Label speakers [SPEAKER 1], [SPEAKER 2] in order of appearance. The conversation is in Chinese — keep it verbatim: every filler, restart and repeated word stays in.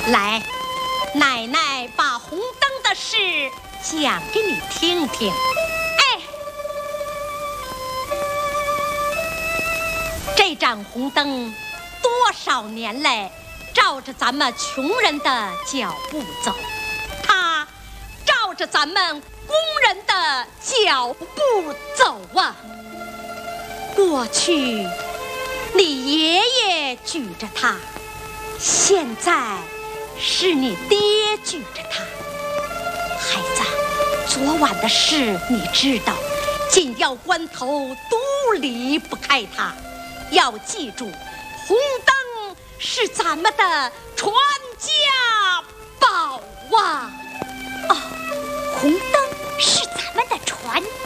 [SPEAKER 1] 来，奶奶把红灯的事讲给你听听。哎，这盏红灯多少年来照着咱们穷人的脚步走，它照着咱们工人的脚步走啊。过去你爷爷举着它，现在是你爹举着它。孩子，昨晚的事你知道，紧要关头都离不开它。要记住，红灯是咱们的传家宝啊！
[SPEAKER 2] 哦，红灯是咱们的传